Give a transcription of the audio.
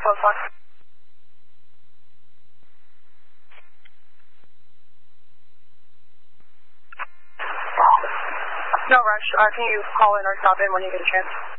post box. No rush. Can you call in or stop in when you get a chance?